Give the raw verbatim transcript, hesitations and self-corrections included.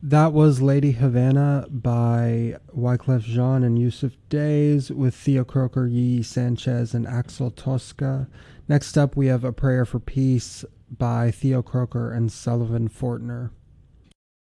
That was Lady Havana by Wyclef Jean and Yusuf Days with Theo Croker, Yee Sanchez, and Axel Tosca. Next up, we have A Prayer for Peace by Theo Croker and Sullivan Fortner.